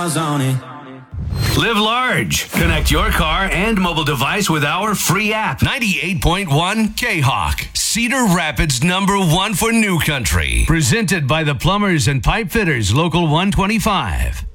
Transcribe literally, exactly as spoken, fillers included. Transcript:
miles on it. Live large. Connect your car and mobile device with our free app. ninety-eight point one K-Hawk, Cedar Rapids number one for new country. Presented by the Plumbers and Pipe Fitters, Local one twenty-five.